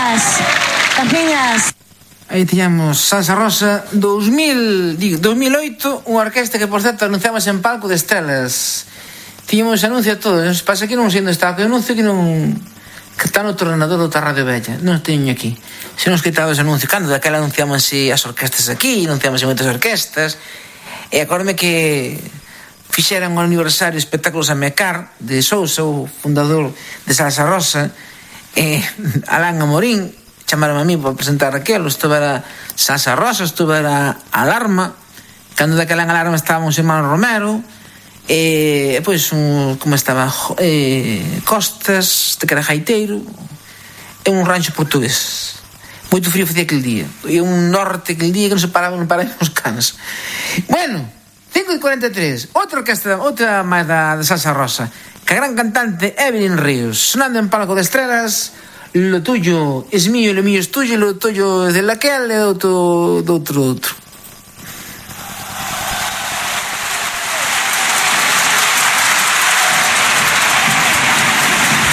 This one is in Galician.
Campiñas. Aí tiñamos Salsa Rosa 2008, unha orquesta que, por certo, anunciamos en palco de Estrelas. Tiñamos anuncio a todo. Nos pasa que non sei onde está o anuncio, que está no ordenador da Radio Bella. Non teño aquí. Se nos quitaba ese anuncio. Cando daquela anunciamos as orquestas aquí, anunciamos moitas orquestas. E acordame que fixeran o aniversario espectáculos a Mecar de Sousa, o fundador de Salsa Rosa, Alán Amorín. Chamaron a mí para presentar aquilo. Estuvera Salsa Rosa, estuvera Alarma. Cando daquela en Alarma estábamos irmán Romero. Pois como estaba Costas, que era gaiteiro, e un rancho portugués. Moito frío facía aquel día, e un norte aquel día que non se paraban os canas. Bueno, 5:43, outra máis da Salsa Rosa, que a gran cantante Evelyn Ríos, sonando en palco de Estrelas. Lo tuyo es mío, lo mío es tuyo, lo tuyo es de aquel, e outro.